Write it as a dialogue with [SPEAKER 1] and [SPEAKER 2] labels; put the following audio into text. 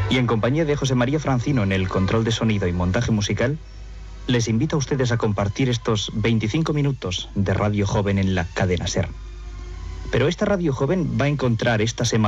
[SPEAKER 1] Y en compañía de José María Francino en el control de sonido y montaje musical, les invito a ustedes a compartir estos 25 minutos de Radio Joven en la cadena SER. Pero esta Radio Joven va a encontrar esta semana